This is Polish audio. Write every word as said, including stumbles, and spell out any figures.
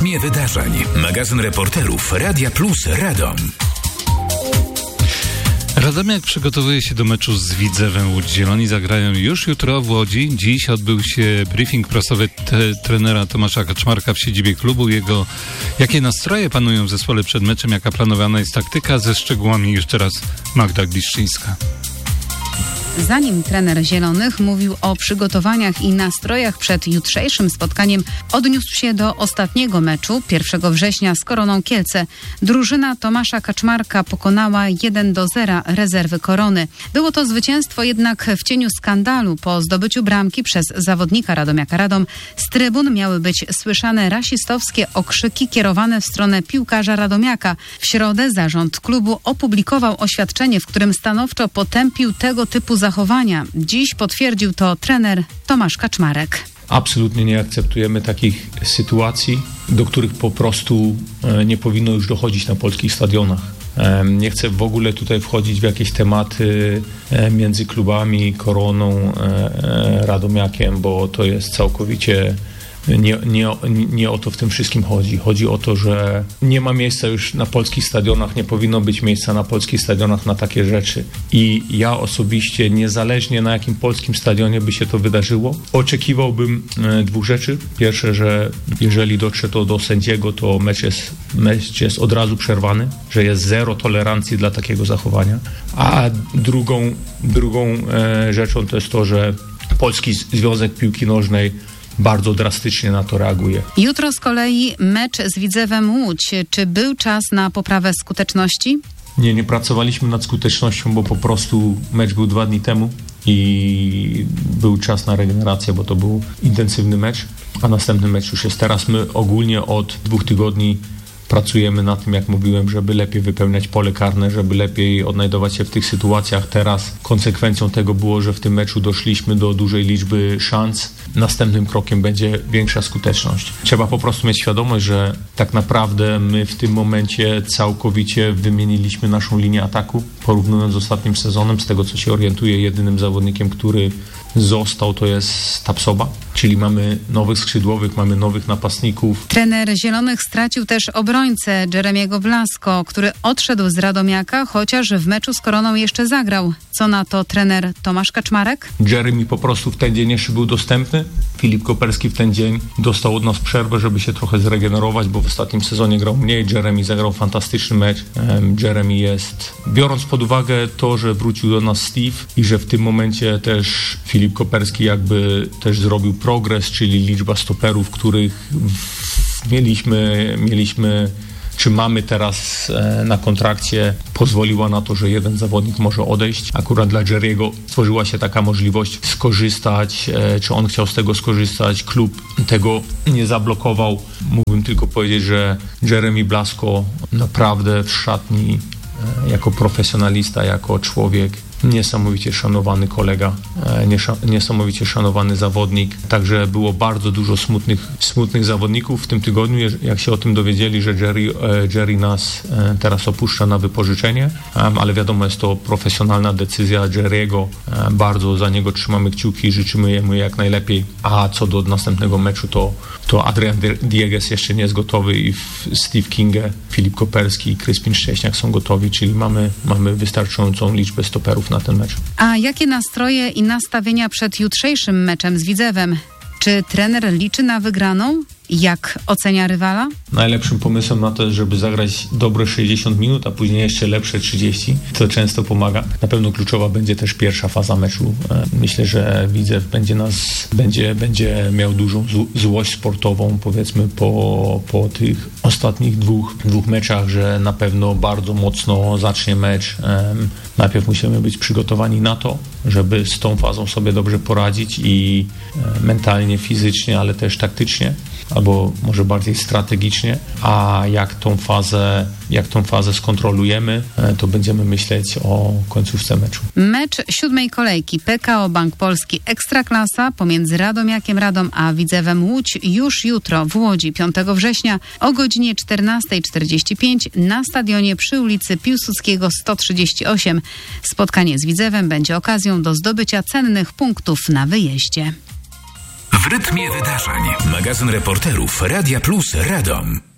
tmie wydarzeń. Magazyn reporterów Radia Plus Radom. Radomiak przygotowuje się do meczu z Widzewem Łódź. Zieloni zagrają już jutro w Łodzi. Dziś odbył się briefing prasowy te, trenera Tomasza Kaczmarka w siedzibie klubu. Jego, jakie nastroje panują w zespole przed meczem, jaka planowana jest taktyka, ze szczegółami już teraz Magda Gliszczyńska. Zanim trener Zielonych mówił o przygotowaniach i nastrojach przed jutrzejszym spotkaniem, odniósł się do ostatniego meczu pierwszego września z Koroną Kielce. Drużyna Tomasza Kaczmarka pokonała jeden do zera rezerwy Korony. Było to zwycięstwo jednak w cieniu skandalu. Po zdobyciu bramki przez zawodnika Radomiaka Radom z trybun miały być słyszane rasistowskie okrzyki kierowane w stronę piłkarza Radomiaka. W środę zarząd klubu opublikował oświadczenie, w którym stanowczo potępił tego typu zachowania. Dziś potwierdził to trener Tomasz Kaczmarek. Absolutnie nie akceptujemy takich sytuacji, do których po prostu nie powinno już dochodzić na polskich stadionach. Nie chcę w ogóle tutaj wchodzić w jakieś tematy między klubami, Koroną, Radomiakiem, bo to jest całkowicie Nie, nie, nie o to w tym wszystkim chodzi. Chodzi o to, że nie ma miejsca już na polskich stadionach, nie powinno być miejsca na polskich stadionach na takie rzeczy. I ja osobiście, niezależnie na jakim polskim stadionie by się to wydarzyło, oczekiwałbym dwóch rzeczy. Pierwsze, że jeżeli dotrze to do sędziego, to mecz jest, mecz jest od razu przerwany, że jest zero tolerancji dla takiego zachowania. A drugą, drugą e, rzeczą to jest to, że Polski Związek Piłki Nożnej bardzo drastycznie na to reaguje. Jutro z kolei mecz z Widzewem Łódź. Czy był czas na poprawę skuteczności? Nie, nie pracowaliśmy nad skutecznością, bo po prostu mecz był dwa dni temu i był czas na regenerację, bo to był intensywny mecz, a następny mecz już jest teraz. My ogólnie od dwóch tygodni pracujemy na tym, jak mówiłem, żeby lepiej wypełniać pole karne, żeby lepiej odnajdować się w tych sytuacjach. Teraz konsekwencją tego było, że w tym meczu doszliśmy do dużej liczby szans. Następnym krokiem będzie większa skuteczność. Trzeba po prostu mieć świadomość, że tak naprawdę my w tym momencie całkowicie wymieniliśmy naszą linię ataku, porównując z ostatnim sezonem. Z tego, co się orientuję, jedynym zawodnikiem, który został, to jest Tapsoba, czyli mamy nowych skrzydłowych, mamy nowych napastników. Trener Zielonych stracił też obrońcę Jeremiego Blasko, który odszedł z Radomiaka, chociaż w meczu z Koroną jeszcze zagrał. Co na to trener Tomasz Kaczmarek? Jeremy po prostu w ten dzień jeszcze był dostępny. Filip Koperski w ten dzień dostał od nas przerwę, żeby się trochę zregenerować, bo w ostatnim sezonie grał mniej. Jeremy zagrał fantastyczny mecz. Jeremy jest, biorąc pod uwagę to, że wrócił do nas Steve i że w tym momencie też Filip Koperski jakby też zrobił progres, czyli liczba stoperów, których mieliśmy, mieliśmy czy mamy teraz na kontrakcie, pozwoliła na to, że jeden zawodnik może odejść. Akurat dla Jerry'ego stworzyła się taka możliwość skorzystać, czy on chciał z tego skorzystać. Klub tego nie zablokował. Mógłbym tylko powiedzieć, że Jeremy Blasko naprawdę w szatni jako profesjonalista, jako człowiek, niesamowicie szanowany kolega, niesamowicie szanowany zawodnik. Także było bardzo dużo smutnych, smutnych zawodników w tym tygodniu, jak się o tym dowiedzieli, że Jerry, Jerry nas teraz opuszcza na wypożyczenie, ale wiadomo, jest to profesjonalna decyzja Jerry'ego. Bardzo za niego trzymamy kciuki i życzymy jemu jak najlepiej. A co do następnego meczu, to, to Adrian Diegues jeszcze nie jest gotowy i Steve Kinge, Filip Koperski i Kryspin Szcześniak są gotowi, czyli mamy, mamy wystarczającą liczbę stoperów na ten mecz. A jakie nastroje i nastawienia przed jutrzejszym meczem z Widzewem? Czy trener liczy na wygraną? Jak ocenia rywala? Najlepszym pomysłem na to jest, żeby zagrać dobre sześćdziesiąt minut, a później jeszcze lepsze trzydzieści, co często pomaga. Na pewno kluczowa będzie też pierwsza faza meczu. Myślę, że Widzew będzie nas, będzie, będzie miał dużą złość sportową, powiedzmy po, po tych ostatnich dwóch, dwóch meczach, że na pewno bardzo mocno zacznie mecz. Najpierw musimy być przygotowani na to, żeby z tą fazą sobie dobrze poradzić i mentalnie, fizycznie, ale też taktycznie, albo może bardziej strategicznie, a jak tą fazę, jak tą fazę skontrolujemy, to będziemy myśleć o końcówce meczu. Mecz siódmej kolejki P K O Bank Polski Ekstraklasa pomiędzy Radomiakiem Radom a Widzewem Łódź już jutro w Łodzi, piątego września o godzinie czternasta czterdzieści pięć na stadionie przy ulicy Piłsudskiego sto trzydzieści osiem. Spotkanie z Widzewem będzie okazją do zdobycia cennych punktów na wyjeździe. W rytmie wydarzeń. Magazyn reporterów Radia Plus Radom.